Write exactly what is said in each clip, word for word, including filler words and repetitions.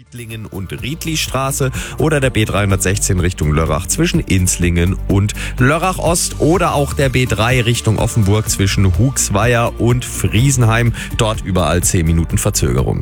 Rietlingen und Riedlistraße oder der B dreihundertsechzehn Richtung Lörrach zwischen Inzlingen und Lörrach Ost oder auch der B drei Richtung Offenburg zwischen Hugsweier und Friesenheim. Dort überall zehn Minuten Verzögerung.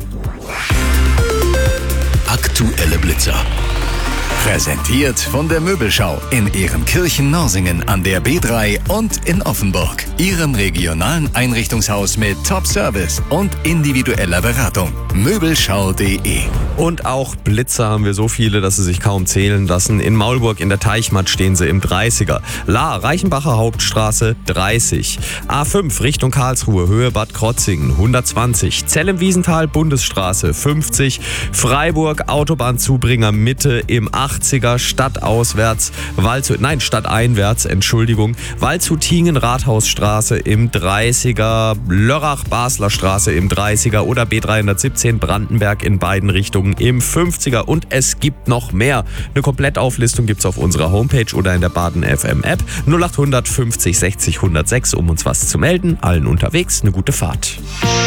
Aktuelle Blitzer. Präsentiert von der Möbelschau in Ehrenkirchen-Norsingen an der B drei und in Offenburg. Ihrem regionalen Einrichtungshaus mit Top-Service und individueller Beratung. Möbelschau punkt de. Und auch Blitzer haben wir so viele, dass sie sich kaum zählen lassen. In Maulburg in der Teichmatt stehen sie im dreißiger. La, Reichenbacher Hauptstraße dreißig. A fünf Richtung Karlsruhe, Höhe Bad Krotzingen hundertzwanzig. Zell im Wiesental, Bundesstraße fünfzig. Freiburg, Autobahnzubringer Mitte im achtziger. Stadtauswärts, Waldshut, nein, stadteinwärts, Entschuldigung. Waldshut-Tingen, Rathausstraße im dreißiger. Lörrach, Basler Straße im dreißiger oder B dreihundertsiebzehn Brandenberg in beiden Richtungen im fünfziger. Und es gibt noch mehr. Eine Komplettauflistung gibt's auf unserer Homepage oder in der Baden F M App. null acht hundert fünfzig sechzig hundertsechs, um uns was zu melden. Allen unterwegs eine gute Fahrt.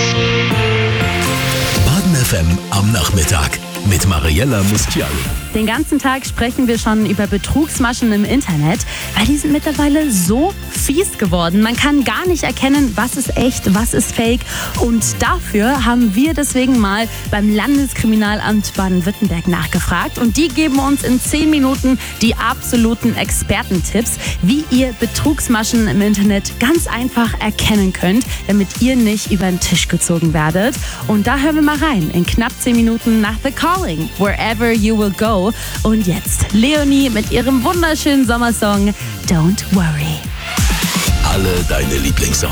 Baden F M am Nachmittag mit Mariella Mustiali. Den ganzen Tag sprechen wir schon über Betrugsmaschen im Internet, weil die sind mittlerweile so fies geworden. Man kann gar nicht erkennen, was ist echt, was ist fake. Und dafür haben wir deswegen mal beim Landeskriminalamt Baden-Württemberg nachgefragt. Und die geben uns in zehn Minuten die absoluten Expertentipps, wie ihr Betrugsmaschen im Internet ganz einfach erkennen könnt, damit ihr nicht über den Tisch gezogen werdet. Und da hören wir mal rein in knapp zehn Minuten nach The Calling, Wherever You Will Go. Und jetzt Leonie mit ihrem wunderschönen Sommersong Don't Worry. Alle deine Lieblingssongs.